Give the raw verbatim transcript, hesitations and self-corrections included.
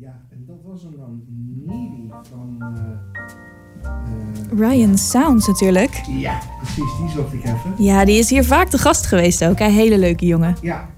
Ja, en dat was hem dan. Needy van... Uh, uh, Ryan Sounds natuurlijk. Ja, precies, die zocht ik even. Ja, die is hier vaak te gast geweest ook. Een hele leuke jongen. Ja,